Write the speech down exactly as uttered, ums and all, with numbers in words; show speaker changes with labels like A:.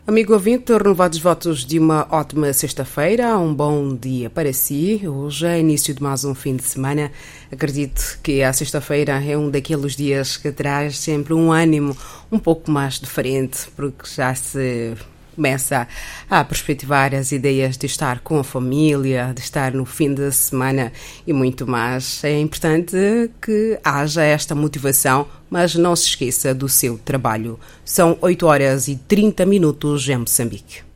A: Amigo ouvinte, renovados votos de uma ótima sexta-feira, um bom dia para si. Hoje é início de mais um fim de semana. Acredito que a sexta-feira é um daqueles dias que traz sempre um ânimo um pouco mais diferente, porque já se começa a perspectivar as ideias de estar com a família, de estar no fim de semana e muito mais. É importante que haja esta motivação, mas não se esqueça do seu trabalho. São oito horas e trinta minutos em Moçambique.